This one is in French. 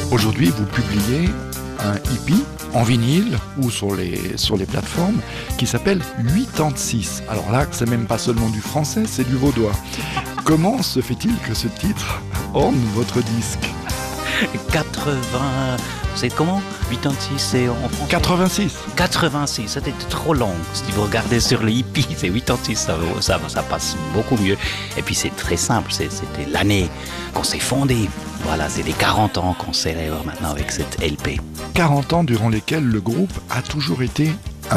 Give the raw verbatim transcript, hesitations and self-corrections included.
Aujourd'hui, vous publiez un hippie en vinyle ou sur les, sur les plateformes qui s'appelle quatre-vingt-six. Alors là, c'est même pas seulement du français, c'est du vaudois. Comment se fait-il que ce titre orne votre disque? quatre-vingts, c'est comment? quatre-vingt-six, c'est en français? quatre-vingt-six. quatre-vingt-six, c'était trop long. Si vous regardez sur le hippie, c'est quatre-vingt-six, ça, ça, ça passe beaucoup mieux. Et puis c'est très simple, c'est, c'était l'année qu'on s'est fondé. Voilà, c'est les quarante ans qu'on célèbre maintenant avec cette L P. quarante ans durant lesquels le groupe a toujours été